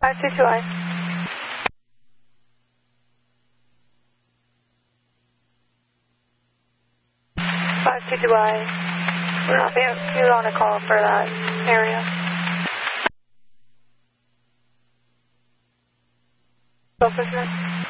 522I. 522I. We're not being on a call for that area. Officer.